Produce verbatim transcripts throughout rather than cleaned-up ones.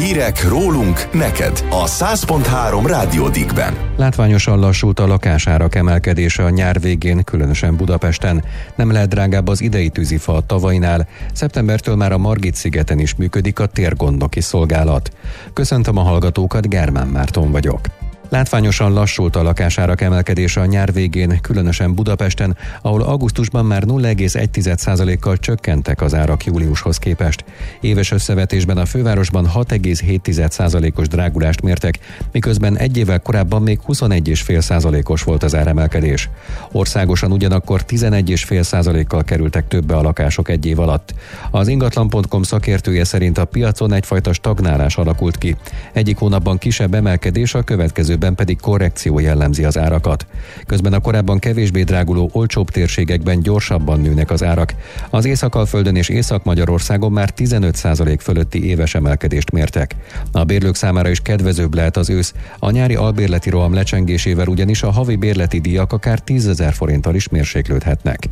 Hírek rólunk neked a száz pont három Rádió Dickben. Látványosan lassult a lakásárak emelkedése a nyár végén, különösen Budapesten. Nem lehet drágább az idei tűzifa a tavainál. Szeptembertől már a Margit-szigeten is működik a térgondnoki szolgálat. Köszöntöm a hallgatókat, Germán Márton vagyok. Látványosan lassult a lakásárak emelkedése a nyár végén, különösen Budapesten, ahol augusztusban már nulla egész egy százalékkal csökkentek az árak júliushoz képest. Éves összevetésben a fővárosban hat egész hét százalékos drágulást mértek, miközben egy évvel korábban még huszonegy egész öt százalékos volt az áremelkedés. Országosan ugyanakkor tizenegy egész öt százalékkal kerültek többe a lakások egy év alatt. Az ingatlan pont com szakértője szerint a piacon egyfajta stagnálás alakult ki. Egyik hónapban kisebb emelkedés, a következő ben pedig korrekció jellemzi az árakat. Közben a korábban kevésbé dráguló, olcsóbb térségekben gyorsabban nőnek az árak. Az Észak-Alföldön és Észak-Magyarországon már tizenöt százalék fölötti éves emelkedést mértek. A bérlők számára is kedvezőbb lehet az ősz. A nyári albérleti roham lecsengésével ugyanis a havi bérleti díjak akár tízezer forinttal is mérséklődhetnek.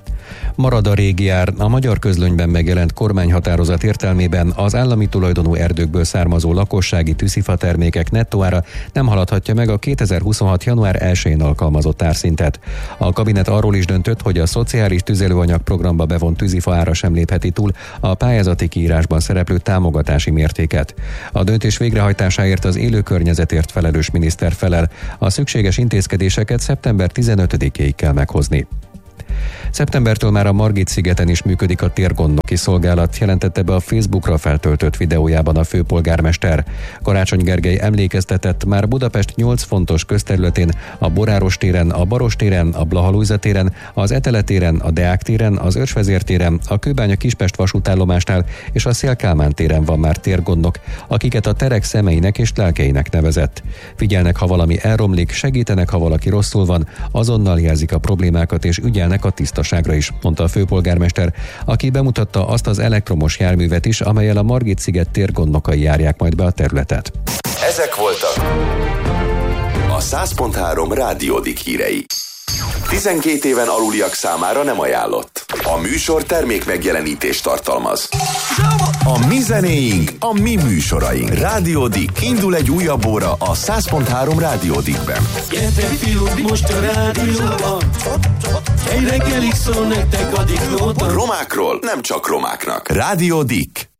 Marad a régi ár. A Magyar Közlönyben megjelent kormányhatározat értelmében az állami tulajdonú erdőkből származó lakossági tűzifa termékek nettóára nem haladhatja meg a kétezer-huszonhat. január elsején alkalmazott árszintet. A kabinet arról is döntött, hogy a szociális tüzelőanyag programba bevont tűzifa ára sem lépheti túl a pályázati kiírásban szereplő támogatási mértéket. A döntés végrehajtásáért az élő környezetért felelős miniszter felel. A szükséges intézkedéseket szeptember tizenötödikéig kell meghozni. Szeptembertől már a Margit-szigeten is működik a térgondnoki szolgálat, jelentette be a Facebookra feltöltött videójában a főpolgármester. Karácsony Gergely emlékeztetett, már Budapest nyolc fontos közterületén, a Boráros téren, a Baros téren, a Blaha Lujza téren, az Etele téren, a Deák téren, az Őrsvezér téren, a Kőbánya-Kispest vasútállomásnál és a Széll-Kálmán téren van már térgondnok, akiket a terek szemeinek és lelkeinek nevezett. Figyelnek, ha valami elromlik, segítenek, ha valaki rosszul van, azonnal jelzik a problémákat és ügyelnek a tisztaságra is, mondta a főpolgármester, aki bemutatta azt az elektromos járművet is, amellyel a Margit-sziget térgondnokai járják majd be a területet. Ezek voltak a száz pont három Rádió Dick hírei. tizenkét éven aluliak számára nem ajánlott. A műsor termék megjelenítést tartalmaz. A mi zenéink, a mi műsoraink. Rádió Dick. Indul egy újabb óra a száz pont három Rádió Dickben. Gyertek fiúk, most a rádióban. Egy reggelig szól nektek a Dick Nóta. Romákról nem csak romáknak. Rádió Dick.